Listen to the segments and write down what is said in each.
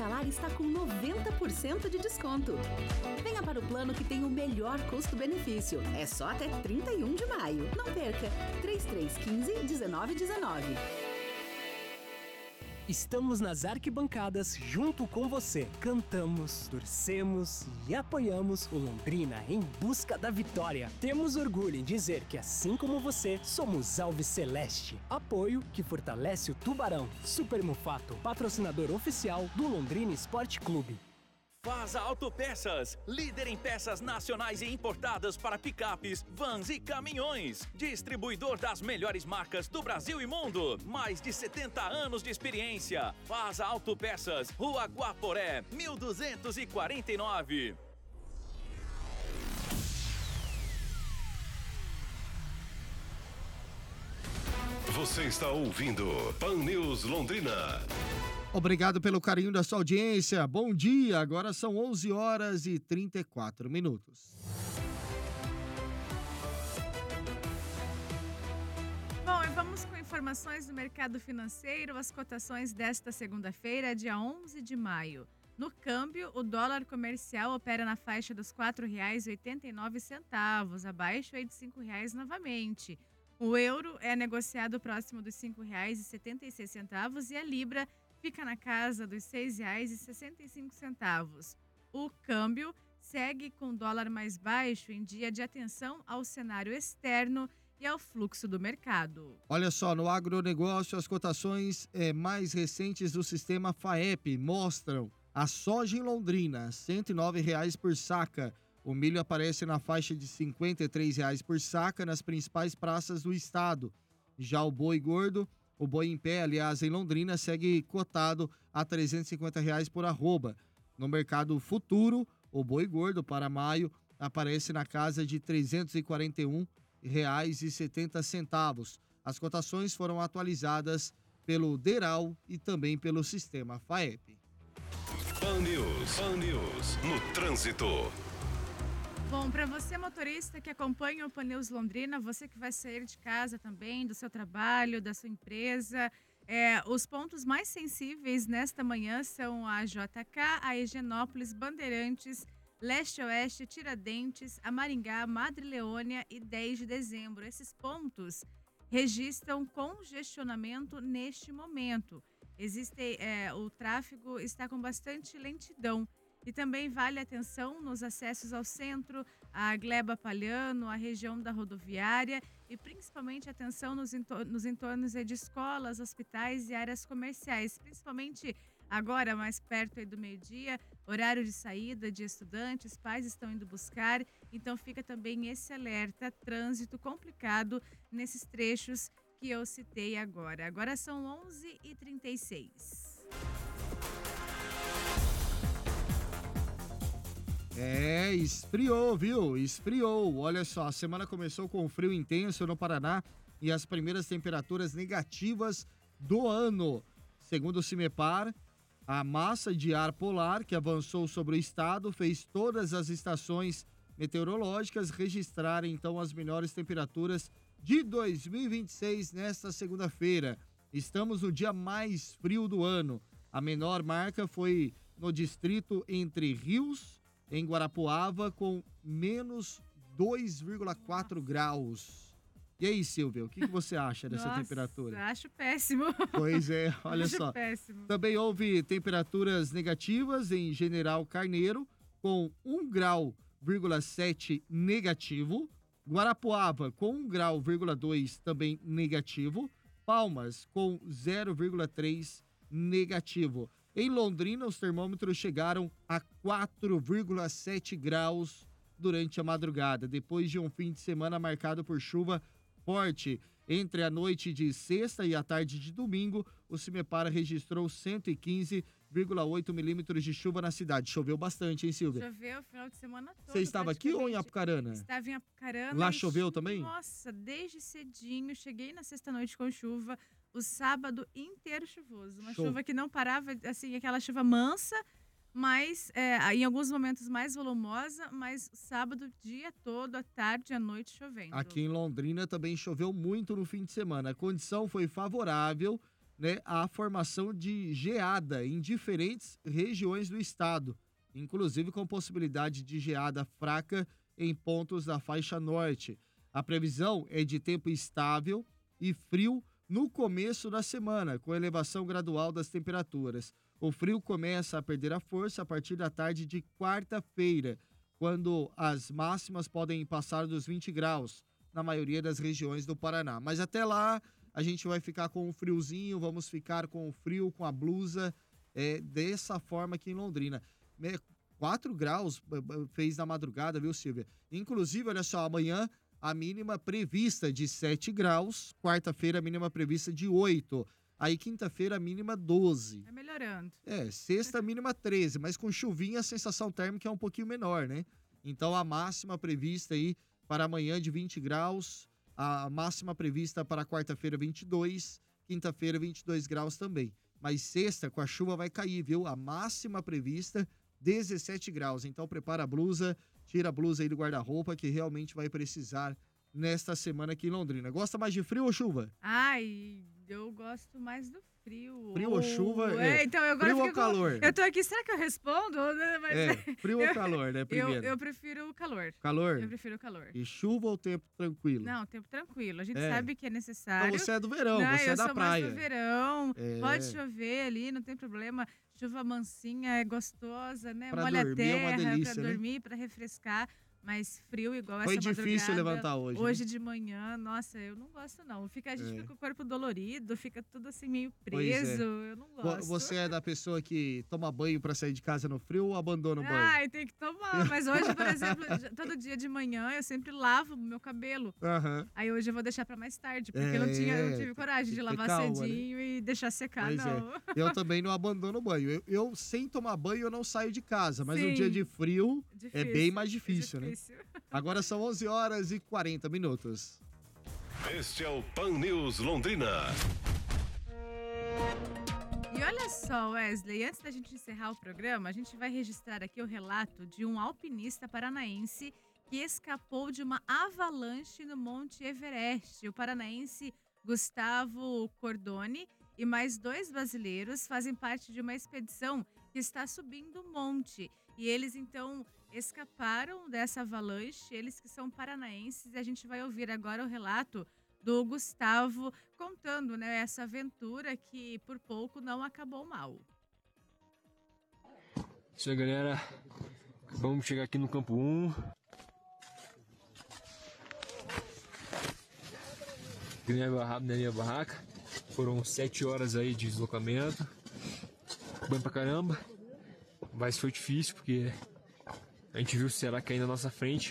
Hospitalar está com 90% de desconto. Venha para o plano que tem o melhor custo-benefício. É só até 31 de maio. Não perca! 3315-1919. Estamos nas arquibancadas junto com você. Cantamos, torcemos e apoiamos o Londrina em busca da vitória. Temos orgulho em dizer que, assim como você, somos Alves Celeste. Apoio que fortalece o Tubarão. Super Mufato, patrocinador oficial do Londrina Esporte Clube. Fasa Autopeças, líder em peças nacionais e importadas para picapes, vans e caminhões. Distribuidor das melhores marcas do Brasil e mundo. Mais de 70 anos de experiência. Fasa Autopeças, Rua Guaporé, 1249. Você está ouvindo Pan News Londrina. Obrigado pelo carinho da sua audiência. Bom dia, agora são 11 horas e 34 minutos. Bom, e vamos com informações do mercado financeiro. As cotações desta segunda-feira, dia 11 de maio. No câmbio, o dólar comercial opera na faixa dos R$ 4,89, abaixo de R$ 5,00 novamente. O euro é negociado próximo dos R$ 5,76 e a libra fica na casa dos R$ 6,65. O câmbio segue com o dólar mais baixo em dia de atenção ao cenário externo e ao fluxo do mercado. Olha só, no agronegócio, as cotações mais recentes do sistema FAEP mostram a soja em Londrina, R$ 109,00 por saca. O milho aparece na faixa de R$ 53,00 por saca nas principais praças do estado. Já o boi gordo, o boi em pé, aliás, em Londrina, segue cotado a R$ 350,00 por arroba. No mercado futuro, o boi gordo para maio aparece na casa de R$ 341,70. As cotações foram atualizadas pelo DERAL e também pelo sistema FAEP. Pan News, no trânsito. Bom, para você motorista que acompanha o Pan News Londrina, você que vai sair de casa também, do seu trabalho, da sua empresa, os pontos mais sensíveis nesta manhã são a JK, a Higienópolis, Bandeirantes, Leste-Oeste, Tiradentes, a Maringá, Madre Leônia e 10 de dezembro. Esses pontos registram congestionamento neste momento. O tráfego está com bastante lentidão. E também vale atenção nos acessos ao centro, a Gleba Palhano, a região da rodoviária e principalmente atenção nos entornos de escolas, hospitais e áreas comerciais, principalmente agora mais perto aí do meio-dia, horário de saída de estudantes, pais estão indo buscar, então fica também esse alerta, trânsito complicado nesses trechos que eu citei agora. Agora são 11h36. Esfriou, viu? Esfriou. Olha só, a semana começou com frio intenso no Paraná e as primeiras temperaturas negativas do ano. Segundo o CIMEPAR, a massa de ar polar que avançou sobre o estado fez todas as estações meteorológicas registrarem então as menores temperaturas de 2026 nesta segunda-feira. Estamos no dia mais frio do ano. A menor marca foi no distrito Entre Rios, em Guarapuava, com menos 2,4 graus. E aí, Silvia, o que você acha dessa temperatura? Acho péssimo. Pois é, olha acho só. Péssimo. Também houve temperaturas negativas em General Carneiro, com 1,7 grau negativo. Guarapuava, com 1,2 grau também negativo. Palmas, com 0,3 negativo. Em Londrina, os termômetros chegaram a 4,7 graus durante a madrugada, depois de um fim de semana marcado por chuva forte. Entre a noite de sexta e a tarde de domingo, o CIMEPAR registrou 115,8 milímetros de chuva na cidade. Choveu bastante, hein, Silvia? Choveu o final de semana todo. Você estava aqui ou em Apucarana? Estava em Apucarana. Lá choveu também? Nossa, desde cedinho. Cheguei na sexta-noite com chuva. O sábado inteiro chuvoso. Uma chuva que não parava, assim, aquela chuva mansa, mas em alguns momentos mais volumosa, mas sábado, dia todo, à tarde, à noite, chovendo. Aqui em Londrina também choveu muito no fim de semana. A condição foi favorável né, a formação de geada em diferentes regiões do estado, inclusive com possibilidade de geada fraca em pontos da faixa norte. A previsão é de tempo estável e frio no começo da semana, com elevação gradual das temperaturas. O frio começa a perder a força a partir da tarde de quarta-feira, quando as máximas podem passar dos 20 graus na maioria das regiões do Paraná. Mas até lá a gente vai ficar com o friozinho, vamos ficar com o frio, com a blusa, dessa forma aqui em Londrina. 4 graus fez na madrugada, viu, Silvia? Inclusive, olha só, amanhã a mínima prevista de 7 graus, quarta-feira a mínima prevista de 8. Aí quinta-feira a mínima 12. Vai melhorando. Sexta a mínima 13, mas com chuvinha a sensação térmica é um pouquinho menor, né? Então a máxima prevista aí para amanhã de 20 graus, a máxima prevista para quarta-feira 22, quinta-feira 22 graus também. Mas sexta com a chuva vai cair, viu? A máxima prevista 17 graus. Então prepara a blusa, tira a blusa aí do guarda-roupa que realmente vai precisar nesta semana aqui em Londrina. Gosta mais de frio ou chuva? Ai, eu gosto mais do frio. Frio ou chuva? Então eu frio ou calor? Eu tô aqui, será que eu respondo? Frio ou calor, né, primeiro? Eu prefiro o calor. Calor? Eu prefiro o calor. E chuva ou tempo tranquilo? Não, tempo tranquilo. A gente sabe que é necessário. Então você é do verão, você é da praia. Eu sou mais do verão. Pode chover ali, não tem problema. Chuva mansinha, é gostosa, né? Pra molha dormir a terra, é uma delícia, pra né? dormir, pra refrescar. Mas frio igual Foi essa madrugada. Foi difícil levantar hoje. Hoje de manhã, nossa, eu não gosto não. A gente fica com o corpo dolorido, fica tudo assim meio preso. Eu não gosto. Você é da pessoa que toma banho pra sair de casa no frio ou abandona o banho? Ai, tem que tomar. Mas hoje, por exemplo, todo dia de manhã eu sempre lavo o meu cabelo. Aí hoje eu vou deixar pra mais tarde, porque eu não tive coragem de lavar cedinho, né? E deixar secar, não. Eu também não abandono o banho. Eu sem tomar banho, eu não saio de casa. Mas um dia de frio é bem mais difícil, né? Agora são 11h40. Este é o Pan News Londrina. E olha só, Wesley, antes da gente encerrar o programa, a gente vai registrar aqui o relato de um alpinista paranaense que escapou de uma avalanche no Monte Everest. O paranaense Gustavo Cordoni e mais 2 brasileiros fazem parte de uma expedição que está subindo o monte. E eles, então, escaparam dessa avalanche, eles que são paranaenses. E a gente vai ouvir agora o relato do Gustavo contando, né, essa aventura que por pouco não acabou mal. Isso aí, galera. Vamos chegar aqui no campo 1. Ganhei na minha barraca. Foram 7 horas aí de deslocamento. Bom pra caramba. Mas foi difícil porque a gente viu o Ceará cair na nossa frente.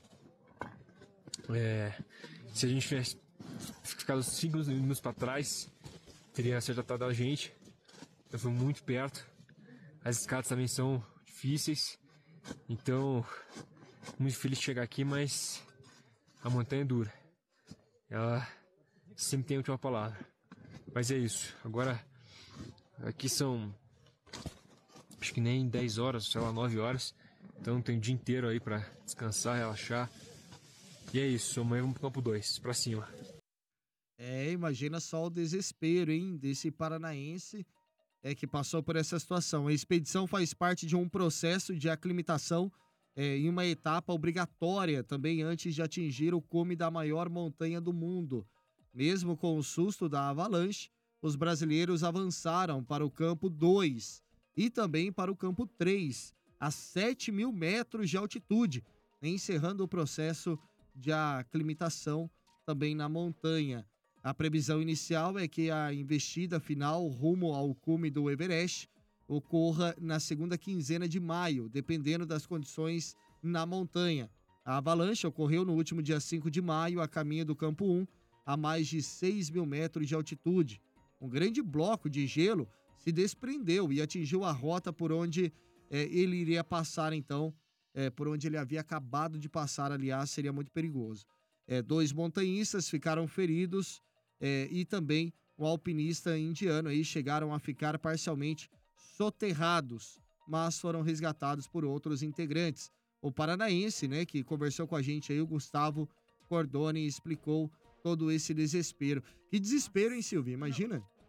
Se a gente tivesse ficado 5 minutos para trás, teria acertado a gente. Então foi muito perto. As escadas também são difíceis. Então, muito feliz de chegar aqui, mas a montanha é dura. Ela sempre tem a última palavra. Mas é isso. Agora, aqui são acho que nem 10 horas, sei lá, 9 horas. Então tem o dia inteiro aí pra descansar, relaxar. E é isso, amanhã vamos pro campo 2, pra cima. Imagina só o desespero, hein, desse paranaense que passou por essa situação. A expedição faz parte de um processo de aclimatação em uma etapa obrigatória também antes de atingir o cume da maior montanha do mundo. Mesmo com o susto da avalanche, os brasileiros avançaram para o campo 2 e também para o campo 3, a 7.000 metros de altitude, encerrando o processo de aclimatação também na montanha. A previsão inicial é que a investida final rumo ao cume do Everest ocorra na segunda quinzena de maio, dependendo das condições na montanha. A avalanche ocorreu no último dia 5 de maio, a caminho do campo 1, a mais de 6.000 metros de altitude. Um grande bloco de gelo se desprendeu e atingiu a rota por onde ele iria passar, então, por onde ele havia acabado de passar, aliás, seria muito perigoso. 2 montanhistas ficaram feridos e também um alpinista indiano aí chegaram a ficar parcialmente soterrados, mas foram resgatados por outros integrantes. O paranaense, né, que conversou com a gente aí, o Gustavo Cordoni, explicou todo esse desespero. Que desespero, hein, Silvia? Imagina?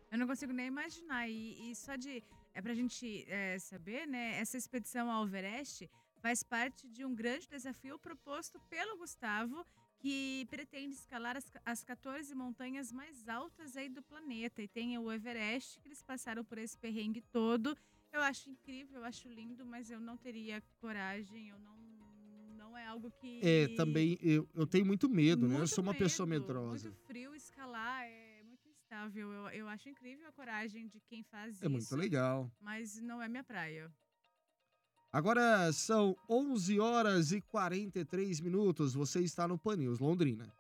Eu não consigo nem imaginar. E só de. É pra gente saber, né? Essa expedição ao Everest faz parte de um grande desafio proposto pelo Gustavo, que pretende escalar as 14 montanhas mais altas aí do planeta. E tem o Everest, que eles passaram por esse perrengue todo. Eu acho incrível, eu acho lindo, mas eu não teria coragem, não é algo que... Também eu tenho muito medo, né? Eu Muito sou uma pessoa medo, medrosa. muito frio, escalar é muito instável. Eu acho incrível a coragem de quem faz É muito isso, legal. mas não é minha praia. Agora são 11 horas e 43 minutos. Você está no Pan News Londrina.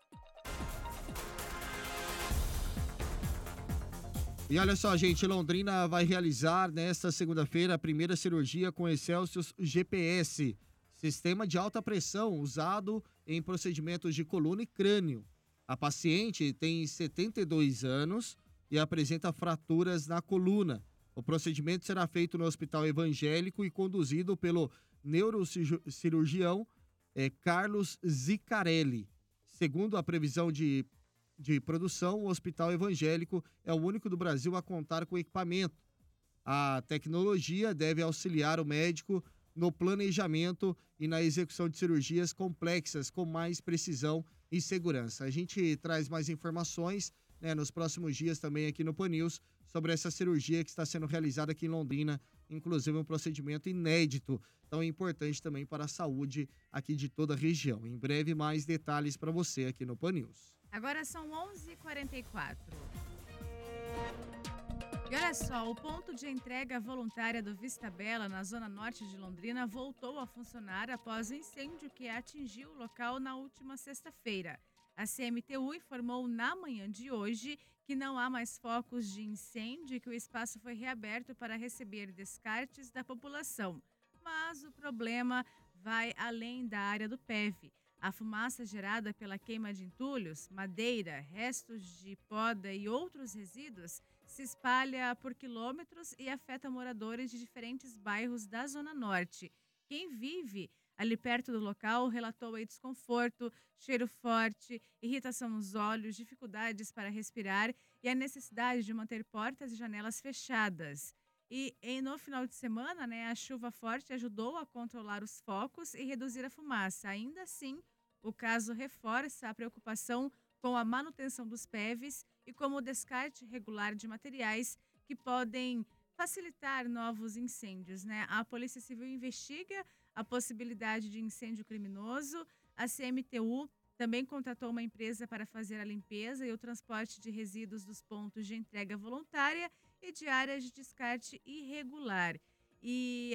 E olha só, gente, Londrina vai realizar nesta segunda-feira a primeira cirurgia com Excelsius GPS, sistema de alta pressão usado em procedimentos de coluna e crânio. A paciente tem 72 anos e apresenta fraturas na coluna. O procedimento será feito no Hospital Evangélico e conduzido pelo neurocirurgião Carlos Zicarelli. Segundo a previsão de produção, o Hospital Evangélico é o único do Brasil a contar com equipamento. A tecnologia deve auxiliar o médico no planejamento e na execução de cirurgias complexas com mais precisão e segurança. A gente traz mais informações, né, nos próximos dias também aqui no Pan News sobre essa cirurgia que está sendo realizada aqui em Londrina, inclusive um procedimento inédito, tão importante também para a saúde aqui de toda a região. Em breve, mais detalhes para você aqui no Pan News. Agora são 11h44. E olha só, o ponto de entrega voluntária do Vista Bela, na zona norte de Londrina, voltou a funcionar após o incêndio que atingiu o local na última sexta-feira. A CMTU informou na manhã de hoje que não há mais focos de incêndio e que o espaço foi reaberto para receber descartes da população. Mas o problema vai além da área do PEV. A fumaça gerada pela queima de entulhos, madeira, restos de poda e outros resíduos se espalha por quilômetros e afeta moradores de diferentes bairros da Zona Norte. Quem vive ali perto do local relatou aí desconforto, cheiro forte, irritação nos olhos, dificuldades para respirar e a necessidade de manter portas e janelas fechadas. E no final de semana, né, a chuva forte ajudou a controlar os focos e reduzir a fumaça. Ainda assim, o caso reforça a preocupação com a manutenção dos PEVs e com o descarte regular de materiais que podem facilitar novos incêndios, né? A Polícia Civil investiga a possibilidade de incêndio criminoso. A CMTU também contratou uma empresa para fazer a limpeza e o transporte de resíduos dos pontos de entrega voluntária e de áreas de descarte irregular. E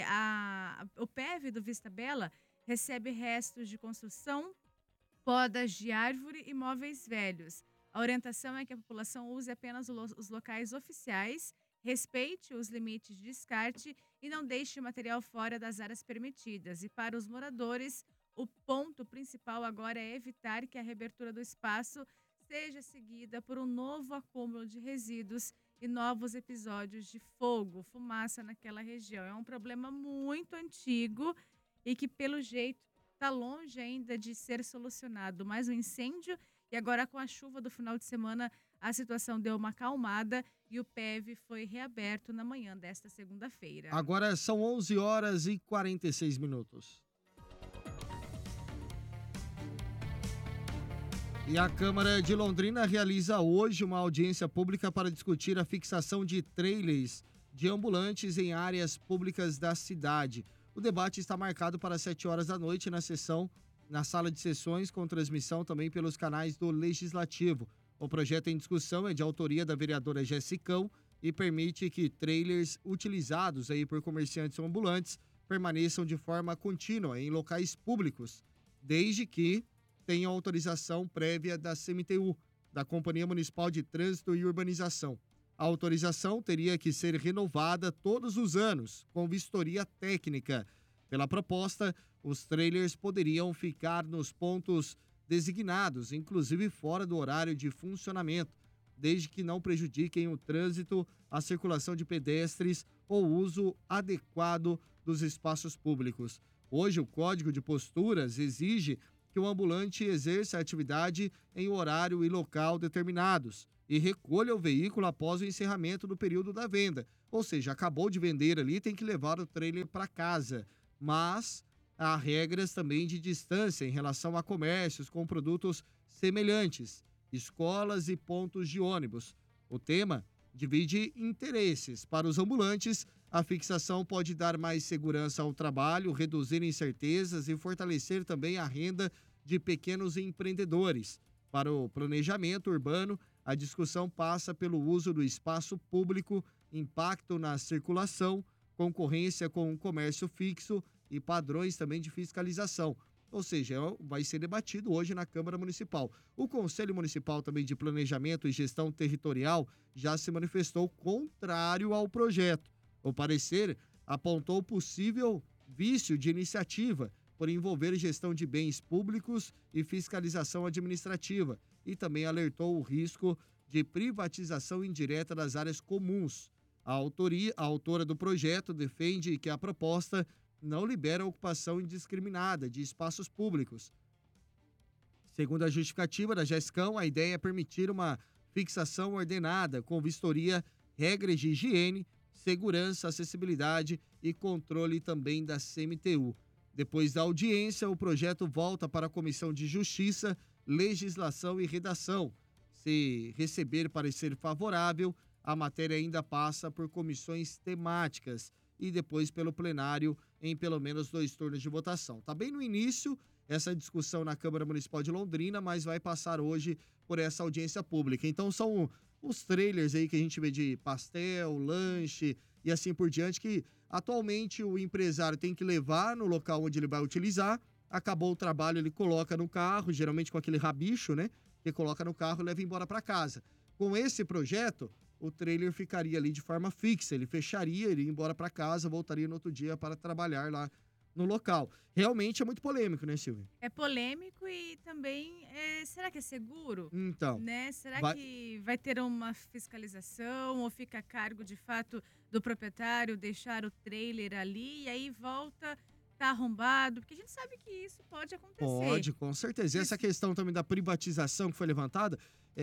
o PEV do Vista Bela recebe restos de construção, podas de árvore e móveis velhos. A orientação é que a população use apenas os locais oficiais, respeite os limites de descarte e não deixe material fora das áreas permitidas. E para os moradores, o ponto principal agora é evitar que a reabertura do espaço seja seguida por um novo acúmulo de resíduos e novos episódios de fogo, fumaça naquela região. É um problema muito antigo e que, pelo jeito, está longe ainda de ser solucionado. Mais um incêndio e agora com a chuva do final de semana a situação deu uma acalmada e o PEV foi reaberto na manhã desta segunda-feira. Agora são 11 horas e 46 minutos. E a Câmara de Londrina realiza hoje uma audiência pública para discutir a fixação de trailers de ambulantes em áreas públicas da cidade. O debate está marcado para 7 horas da noite na sala de sessões, com transmissão também pelos canais do Legislativo. O projeto em discussão é de autoria da vereadora Jessicão e permite que trailers utilizados aí por comerciantes ou ambulantes permaneçam de forma contínua em locais públicos, desde que tenham autorização prévia da CMTU, da Companhia Municipal de Trânsito e Urbanização. A autorização teria que ser renovada todos os anos, com vistoria técnica. Pela proposta, os trailers poderiam ficar nos pontos designados, inclusive fora do horário de funcionamento, desde que não prejudiquem o trânsito, a circulação de pedestres ou o uso adequado dos espaços públicos. Hoje, o Código de Posturas exige que o ambulante exerça a atividade em horário e local determinados. e recolha o veículo após o encerramento do período da venda. Ou seja, acabou de vender ali, tem que levar o trailer para casa. Mas há regras também de distância em relação a comércios com produtos semelhantes, escolas e pontos de ônibus. O tema divide interesses. Para os ambulantes, a fixação pode dar mais segurança ao trabalho, reduzir incertezas e fortalecer também a renda de pequenos empreendedores. Para o planejamento urbano, a discussão passa pelo uso do espaço público, impacto na circulação, concorrência com o comércio fixo e padrões também de fiscalização. Ou seja, vai ser debatido hoje na Câmara Municipal. O Conselho Municipal também de Planejamento e Gestão Territorial já se manifestou contrário ao projeto. O parecer apontou possível vício de iniciativa por envolver gestão de bens públicos e fiscalização administrativa e também alertou o risco de privatização indireta das áreas comuns. A autora do projeto defende que a proposta não libera a ocupação indiscriminada de espaços públicos. Segundo a justificativa da GESCAM, a ideia é permitir uma fixação ordenada com vistoria, regras de higiene, segurança, acessibilidade e controle também da CMTU. Depois da audiência, o projeto volta para a Comissão de Justiça, Legislação e Redação. Se receber parecer favorável, a matéria ainda passa por comissões temáticas e depois pelo plenário em pelo menos 2 turnos de votação. Está bem no início essa discussão na Câmara Municipal de Londrina, mas vai passar hoje por essa audiência pública. Então são os trailers aí que a gente vê de pastel, lanche e assim por diante, que atualmente o empresário tem que levar no local onde ele vai utilizar. Acabou o trabalho, ele coloca no carro, geralmente com aquele rabicho, né? Que coloca no carro e leva embora para casa. Com esse projeto, o trailer ficaria ali de forma fixa, ele fecharia, iria embora para casa, voltaria no outro dia para trabalhar lá no local. Realmente é muito polêmico, né, Silvia? É polêmico e também, será que é seguro? Então, Né? Será que vai ter uma fiscalização ou fica a cargo, de fato, do proprietário deixar o trailer ali e aí volta, tá arrombado? Porque a gente sabe que isso pode acontecer. Pode, com certeza. E essa questão também da privatização que foi levantada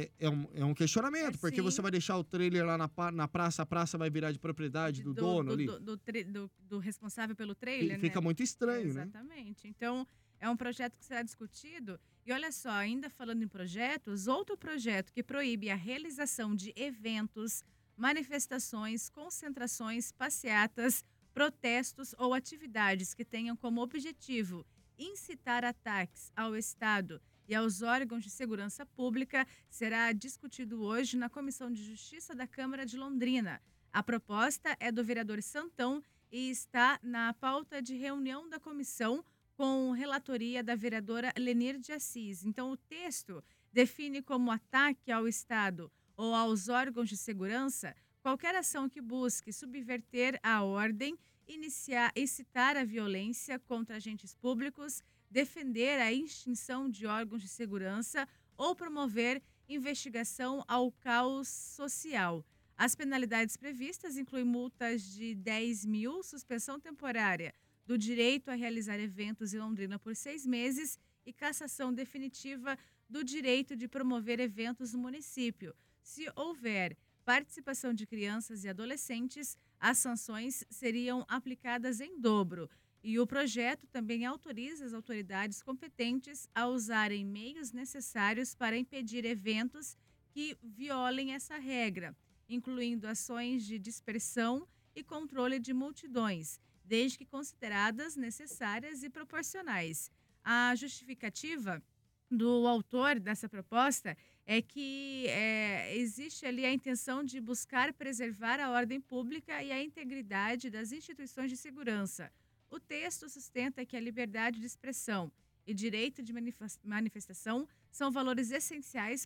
é um questionamento, porque sim. você vai deixar o trailer lá na praça, a praça vai virar de propriedade do dono ali. Do responsável pelo trailer, Fica né? muito estranho, né? Exatamente. Então, é um projeto que será discutido. E olha só, ainda falando em projetos, outro projeto que proíbe a realização de eventos, manifestações, concentrações, passeatas, protestos ou atividades que tenham como objetivo incitar ataques ao Estado e aos órgãos de segurança pública será discutido hoje na Comissão de Justiça da Câmara de Londrina. A proposta é do vereador Santão e está na pauta de reunião da comissão com relatoria da vereadora Lenir de Assis. Então, o texto define como ataque ao Estado ou aos órgãos de segurança qualquer ação que busque subverter a ordem, incitar a violência contra agentes públicos, defender a extinção de órgãos de segurança ou promover investigação ao caos social. As penalidades previstas incluem multas de 10 mil, suspensão temporária do direito a realizar eventos em Londrina por 6 meses e cassação definitiva do direito de promover eventos no município. Se houver participação de crianças e adolescentes, as sanções seriam aplicadas em dobro. E o projeto também autoriza as autoridades competentes a usarem meios necessários para impedir eventos que violem essa regra, incluindo ações de dispersão e controle de multidões, desde que consideradas necessárias e proporcionais. A justificativa do autor dessa proposta é que existe ali a intenção de buscar preservar a ordem pública e a integridade das instituições de segurança. O texto sustenta que a liberdade de expressão e direito de manifestação são valores essenciais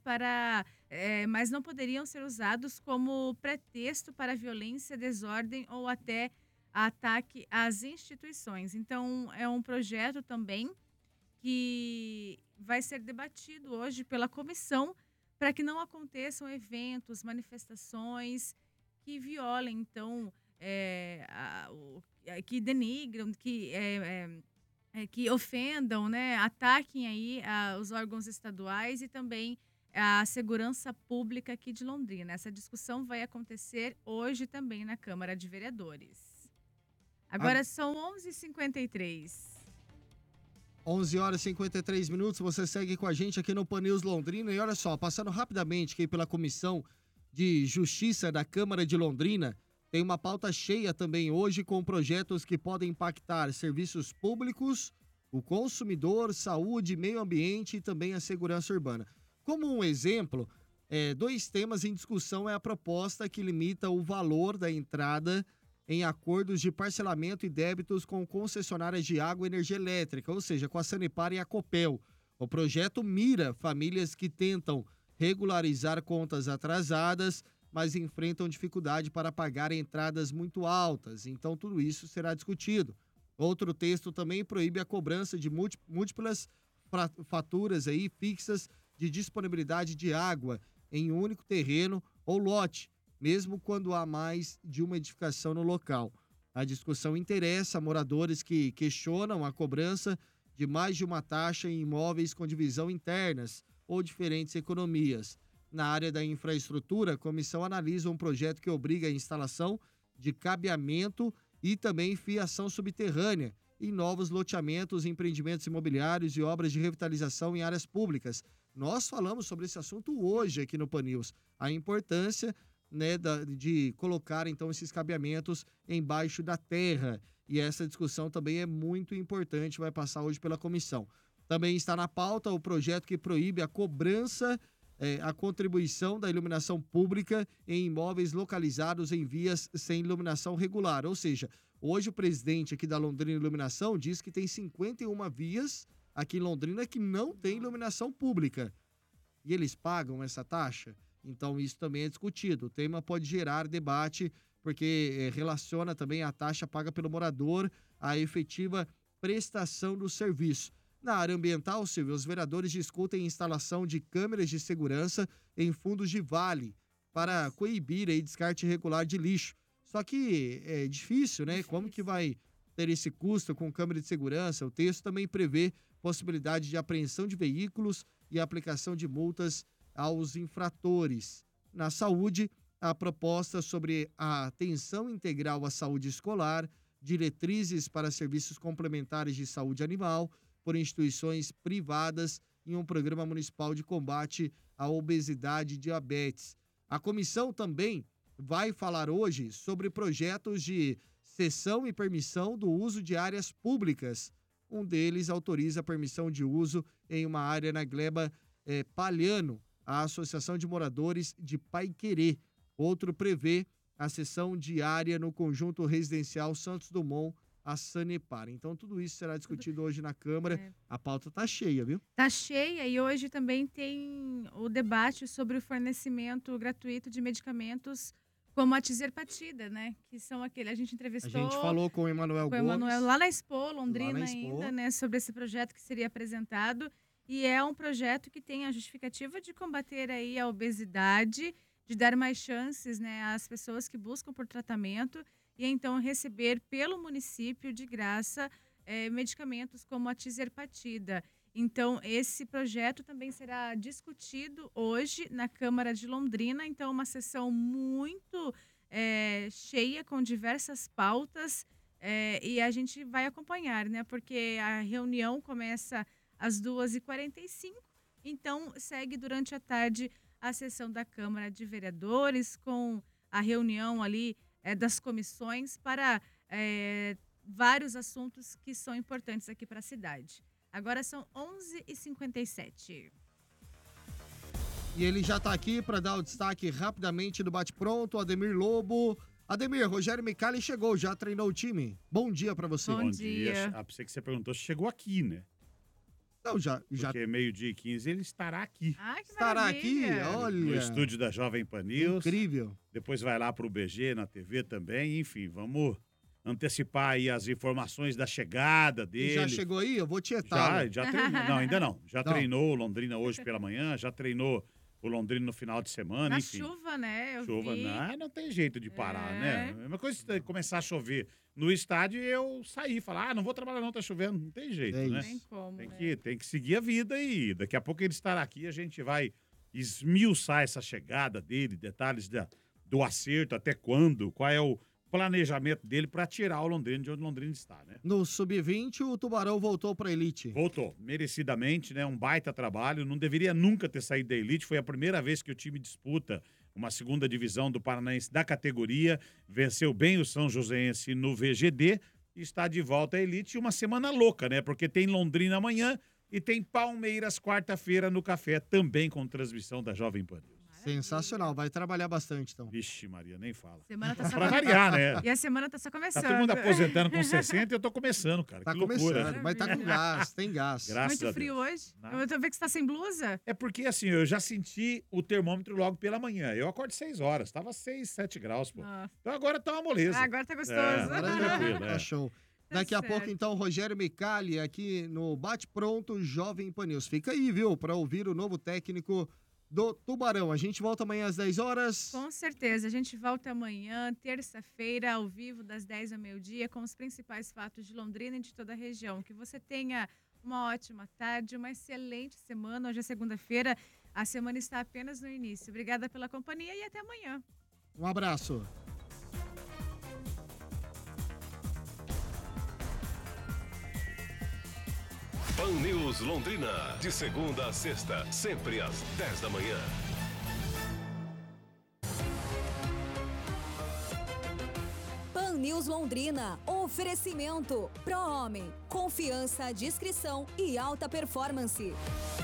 mas não poderiam ser usados como pretexto para violência, desordem ou até ataque às instituições. Então, é um projeto também que vai ser debatido hoje pela comissão para que não aconteçam eventos, manifestações que violem, então, que denigram, que ofendam, né, ataquem aí os órgãos estaduais e também a segurança pública aqui de Londrina. Essa discussão vai acontecer hoje também na Câmara de Vereadores. Agora são 11h53. 11 horas e 53 minutos, você segue com a gente aqui no Pan News Londrina. E olha só, passando rapidamente aqui pela Comissão de Justiça da Câmara de Londrina, tem uma pauta cheia também hoje com projetos que podem impactar serviços públicos, o consumidor, saúde, meio ambiente e também a segurança urbana. Como um exemplo, 2 temas em discussão é a proposta que limita o valor da entrada em acordos de parcelamento e débitos com concessionárias de água e energia elétrica, ou seja, com a Sanepar e a Copel. O projeto mira famílias que tentam regularizar contas atrasadas, mas enfrentam dificuldade para pagar entradas muito altas. Então, tudo isso será discutido. Outro texto também proíbe a cobrança de múltiplas faturas aí fixas de disponibilidade de água em um único terreno ou lote, mesmo quando há mais de uma edificação no local. A discussão interessa moradores que questionam a cobrança de mais de uma taxa em imóveis com divisão internas ou diferentes economias. Na área da infraestrutura, a comissão analisa um projeto que obriga a instalação de cabeamento e também fiação subterrânea em novos loteamentos, empreendimentos imobiliários e obras de revitalização em áreas públicas. Nós falamos sobre esse assunto hoje aqui no Pan News, a importância, né, de colocar então esses cabeamentos embaixo da terra. E essa discussão também é muito importante, vai passar hoje pela comissão. Também está na pauta o projeto que proíbe a cobrança, a contribuição da iluminação pública em imóveis localizados em vias sem iluminação regular. Ou seja, hoje o presidente aqui da Londrina Iluminação diz que tem 51 vias aqui em Londrina que não tem iluminação pública. E eles pagam essa taxa? Então isso também é discutido. O tema pode gerar debate, porque relaciona também a taxa paga pelo morador à efetiva prestação do serviço. Na área ambiental, Silvio, os vereadores discutem a instalação de câmeras de segurança em fundos de vale para coibir aí descarte irregular de lixo. Só que é difícil, né? Como que vai ter esse custo com câmera de segurança? O texto também prevê possibilidade de apreensão de veículos e aplicação de multas aos infratores. Na saúde, a proposta sobre a atenção integral à saúde escolar, diretrizes para serviços complementares de saúde animal por instituições privadas em um programa municipal de combate à obesidade e diabetes. A comissão também vai falar hoje sobre projetos de cessão e permissão do uso de áreas públicas. Um deles autoriza a permissão de uso em uma área na gleba Palhano, a Associação de Moradores de Paiquerê. Outro prevê a cessão de área no conjunto residencial Santos Dumont, a Sanepar. Então, tudo isso será discutido hoje na Câmara. A pauta tá cheia, viu? Tá cheia e hoje também tem o debate sobre o fornecimento gratuito de medicamentos como a Tizerpatida, né? Que são aquele, a gente entrevistou... A gente falou com o Emanuel Gomes. Lá na Expo, Londrina Lá na Expo. ainda, né? Sobre esse projeto que seria apresentado. E é um projeto que tem a justificativa de combater aí a obesidade, de dar mais chances, né, às pessoas que buscam por tratamento e então receber pelo município de graça medicamentos como a Tizerpatida. Então, esse projeto também será discutido hoje na Câmara de Londrina. Então, uma sessão muito cheia, com diversas pautas, e a gente vai acompanhar, né? Porque a reunião começa às 2h45, então segue durante a tarde a sessão da Câmara de Vereadores, com a reunião ali das comissões para vários assuntos que são importantes aqui para a cidade. Agora são 11h57. E ele já está aqui para dar o destaque rapidamente do bate-pronto, Ademir Lobo. Ademir, Rogério Micali chegou, já treinou o time. Bom dia para você. Bom dia. Ah, pensei que você perguntou se chegou aqui, né? Não, já. Porque 12h15 ele estará aqui. Ah, que Estará aqui, maravilha. No olha. estúdio da Jovem Pan News. Incrível. Depois vai lá pro BG, na TV também. Enfim, vamos antecipar aí as informações da chegada E dele. já chegou aí? Eu vou tietar. Já treinou. Não, ainda não. Já Não. treinou o Londrina hoje pela manhã, já treinou o Londrina no final de semana, Na enfim. chuva, né? Eu Chuva, vi. não tem jeito de parar, né? É uma coisa se começar a chover no estádio e eu sair, falar, não vou trabalhar não, tá chovendo. Não tem jeito, É né? isso. Tem como, Tem né? que seguir a vida e daqui a pouco ele estará aqui, a gente vai esmiuçar essa chegada dele, detalhes do acerto, até quando, qual é o planejamento dele para tirar o Londrina de onde o Londrina está, né? No Sub-20, o Tubarão voltou para a Elite. Voltou, merecidamente, né? Um baita trabalho, não deveria nunca ter saído da Elite, foi a primeira vez que o time disputa uma segunda divisão do Paranaense da categoria, venceu bem o São Joséense no VGD e está de volta à Elite. Uma semana louca, né? Porque tem Londrina amanhã e tem Palmeiras quarta-feira no Café, também com transmissão da Jovem Pan News. Sensacional, vai trabalhar bastante, então. Vixe, Maria, nem fala. Semana tá só Pra variar, né? E a semana tá só começando. Tá todo mundo aposentando com 60 e eu tô começando, cara. Tá que loucura. começando, mas tá com gás, tem gás. Graças Muito a frio Deus. hoje. Não. Eu tô vendo que você tá sem blusa. É porque, assim, eu já senti o termômetro logo pela manhã. Eu acordo 6 horas, tava 6, 7 graus, pô. Ah. Então agora tá uma moleza. Agora tá gostoso. Agora já tranquilo, tá show. Tá Daqui a certo. pouco, então, Rogério Micali aqui no Bate Pronto Jovem Pan News. Fica aí, viu, para ouvir o novo técnico do Tubarão. A gente volta amanhã às 10 horas. Com certeza. A gente volta amanhã, terça-feira, ao vivo, das 10 ao meio-dia, com os principais fatos de Londrina e de toda a região. Que você tenha uma ótima tarde, uma excelente semana. Hoje é segunda-feira. A semana está apenas no início. Obrigada pela companhia e até amanhã. Um abraço. Pan News Londrina, de segunda a sexta, sempre às 10 da manhã. Pan News Londrina, oferecimento Pro Homem, confiança, discrição e alta performance.